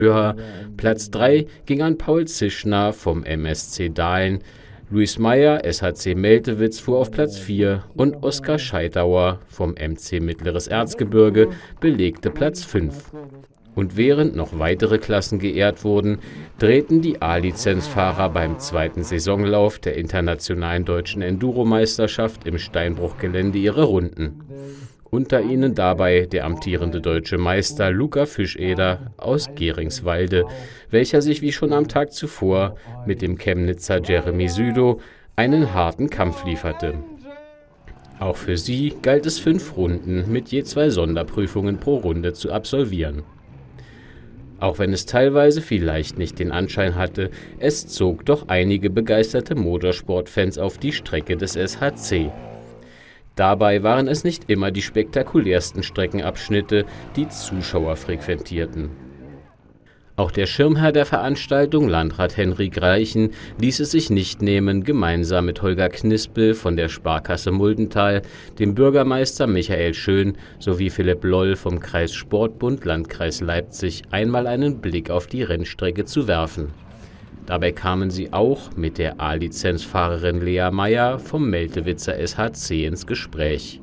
höher. Platz 3 ging an Paul Zischner vom MSC Dahlen. Luis Meyer, SHC Meltewitz, fuhr auf Platz 4 und Oskar Scheidauer vom MC Mittleres Erzgebirge belegte Platz 5. Und während noch weitere Klassen geehrt wurden, drehten die A-Lizenzfahrer beim zweiten Saisonlauf der Internationalen Deutschen Enduromeisterschaft im Steinbruchgelände ihre Runden. Unter ihnen dabei der amtierende deutsche Meister Luca Fischeder aus Geringswalde, welcher sich wie schon am Tag zuvor mit dem Chemnitzer Jeremy Südow einen harten Kampf lieferte. Auch für sie galt es 5 Runden mit je 2 Sonderprüfungen pro Runde zu absolvieren. Auch wenn es teilweise vielleicht nicht den Anschein hatte, es zog doch einige begeisterte Motorsportfans auf die Strecke des SHC. Dabei waren es nicht immer die spektakulärsten Streckenabschnitte, die Zuschauer frequentierten. Auch der Schirmherr der Veranstaltung, Landrat Henrik Reichen, ließ es sich nicht nehmen, gemeinsam mit Holger Knispel von der Sparkasse Muldental, dem Bürgermeister Michael Schön sowie Philipp Loll vom Kreissportbund Landkreis Leipzig einmal einen Blick auf die Rennstrecke zu werfen. Dabei kamen sie auch mit der A-Lizenzfahrerin Lea Meyer vom Meltewitzer SHC ins Gespräch.